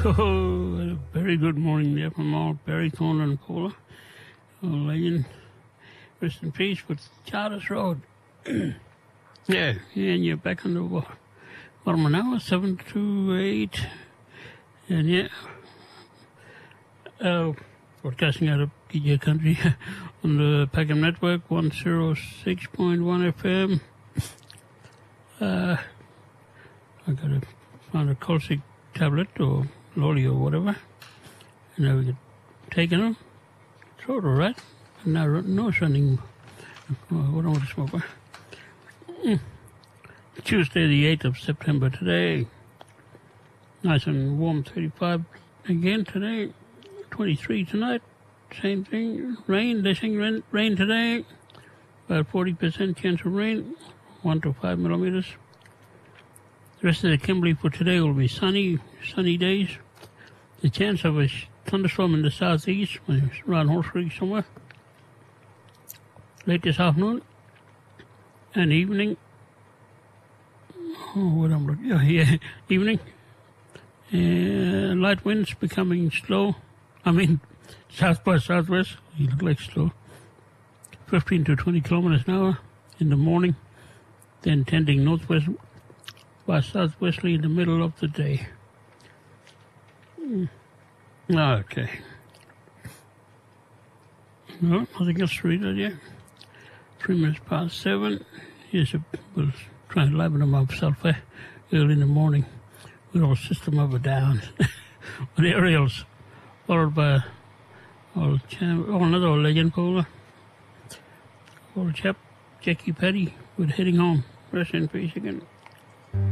Oh, a very good morning there from all Barry, Thorne and Paula. Oh, legend. Rest in peace with Charters Road. Yeah, and you're back on the bottom now, 7 to 8. And yeah, broadcasting out of DJ Country on the Packham Network, 106.1 FM. I gotta find a Colsic tablet or Lolly or whatever, and now we get taken them. Sort of right. And now no running. What do I want to smoke? Tuesday, the 8th of September today. Nice and warm, 35 again today. 23 tonight. Same thing. Rain. They think rain today. About 40% chance of rain. 1 to 5 millimeters. The rest of the Kimberley for today will be sunny days. The chance of a thunderstorm in the southeast, around Horse Creek somewhere, late this afternoon and evening. Oh, what I'm looking at? Yeah, evening. Light winds becoming slow. I mean, south by southwest. You look like slow. 15 to 20 kilometers an hour in the morning, then tending northwest by southwesterly in the middle of the day. Okay. No, nothing else to read out yet. 3 minutes past 7. Yes, we'll try and liven them up early in the morning with our system up or down. With aerials, followed by another old legend caller. Old chap, Jackie Petty, with heading home. Rest in peace again.